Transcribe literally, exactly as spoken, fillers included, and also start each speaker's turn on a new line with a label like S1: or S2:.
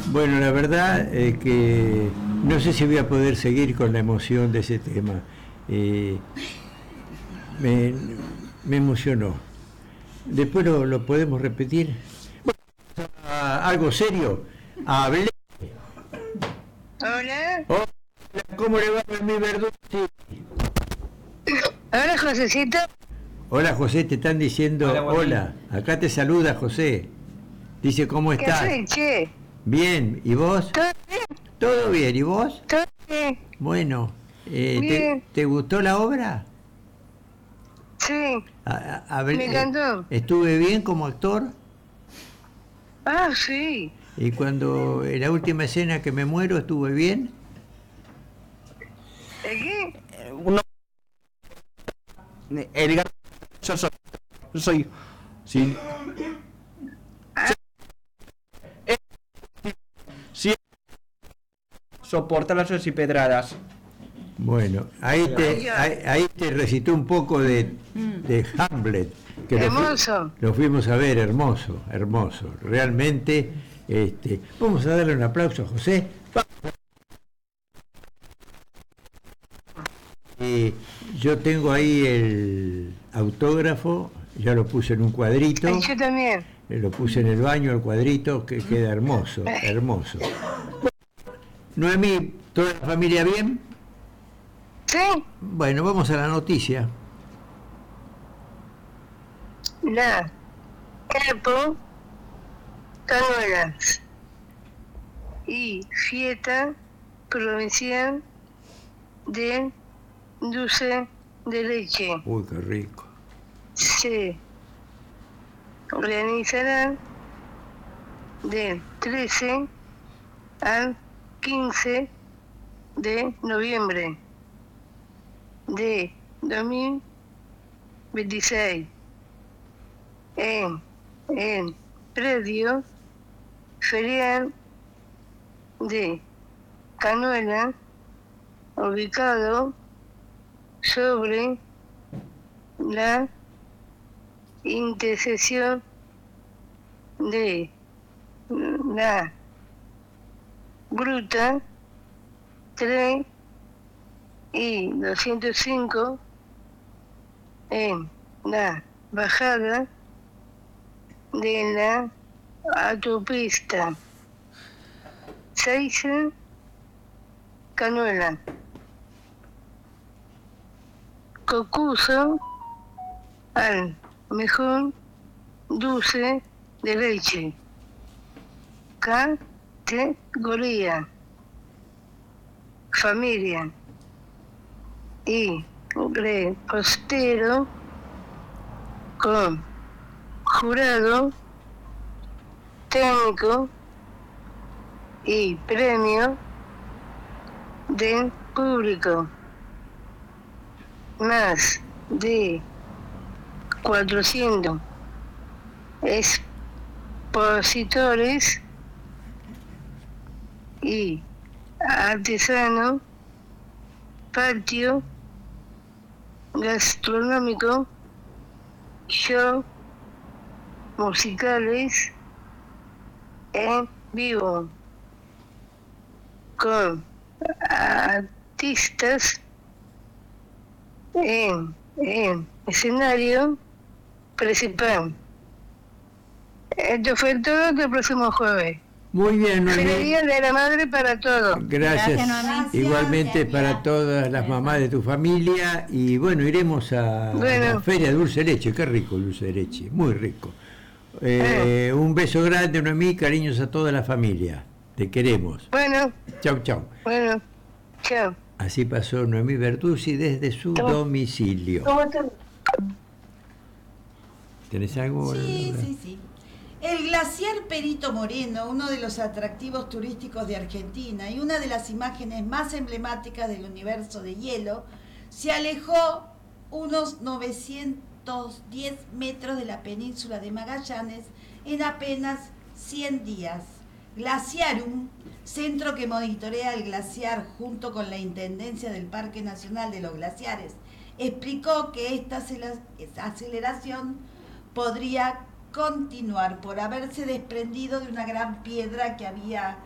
S1: Bueno, la verdad es que no sé si voy a poder seguir con la emoción de ese tema. Eh, me, me emocionó. Después lo, lo podemos repetir. Ah, algo serio. Hablé.
S2: Hola.
S1: Hola, ¿cómo le va a mi verdura?
S2: Hola, Josecito.
S1: Hola, José, te están diciendo
S3: Hola, Joaquín.
S1: hola. Acá te saluda José. Dice, ¿cómo
S2: ¿Qué
S1: estás?
S2: haces, che?
S1: Bien, ¿y vos?
S2: ¿Todo bien?
S1: ¿Todo bien? ¿Y vos?
S2: ¿Todo bien?
S1: Bueno, eh, ¿te,
S2: Bien.
S1: te gustó la obra?
S2: Sí,
S1: A- a- hablé-
S2: me encantó.
S1: ¿Estuve bien como actor?
S2: Ah, sí.
S1: Y cuando en la última escena que me muero, ¿estuve bien?
S2: ¿El qué?
S3: Eh, uno, el gato, yo soy, yo soy, sí, sí, soporta las horas y pedradas.
S1: Bueno, ahí te, ahí, ahí te recitó un poco de, de Hamlet. Que lo fu-
S2: Hermoso.
S1: Lo fuimos a ver, hermoso, hermoso. Realmente, este, vamos a darle un aplauso a José. Eh, yo tengo ahí el autógrafo, ya lo puse en un cuadrito,
S2: Ay, yo también.
S1: eh, lo puse en el baño, el cuadrito, que queda hermoso, hermoso. Noemí, ¿toda la familia bien?
S2: Sí,
S1: Bueno, vamos a la noticia.
S2: la Capo Canuelas y Fiesta Provincial de Dulce de Leche
S1: Uy, qué rico.
S2: se organizarán del trece al quince de noviembre de dos mil veintiséis en el predio ferial de Canuela, ubicado sobre la intersección de la Gruta tres y doscientos cinco en la bajada de la autopista Seiza Canuela. Concurso al mejor dulce de leche. Categoría familia y repostero con jurado técnico y premio del público. Más de cuatrocientos expositores y artesanos, patio gastronómico, show musicales en vivo con artistas en el escenario principal. Esto fue todo hasta el próximo jueves.
S1: Muy bien,
S2: Feliz
S1: Noemí.
S2: Día de la Madre para todos.
S1: Gracias.
S4: Gracias, Noemí.
S1: Igualmente
S4: Gracias,
S1: para
S4: tía.
S1: todas las mamás de tu familia. Y bueno, iremos a
S2: Bueno.
S1: la feria de dulce de leche. Qué rico el dulce de leche, muy rico. Eh, un beso grande, Noemí, cariños a toda la familia. Te queremos.
S2: Bueno,
S1: Chau, chau.
S2: bueno, chao.
S1: Así pasó Noemí Bertuzzi desde su
S2: ¿Cómo?
S1: domicilio.
S2: ¿Cómo estás?
S1: ¿Tenés algo?
S4: Sí,
S1: Laura?
S4: sí, sí. El glaciar Perito Moreno, uno de los atractivos turísticos de Argentina y una de las imágenes más emblemáticas del universo de hielo, se alejó unos novecientos diez metros de la península de Magallanes en apenas cien días. Glaciarum, centro que monitorea el glaciar junto con la Intendencia del Parque Nacional de los Glaciares, explicó que esta aceleración podría continuar por haberse desprendido de una gran piedra que había